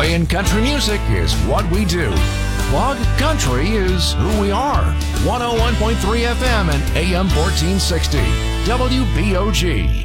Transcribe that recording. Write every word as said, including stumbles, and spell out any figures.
Playing country music is what we do. Plug Country is who we are. one oh one point three F M and A M fourteen sixty. W B O G.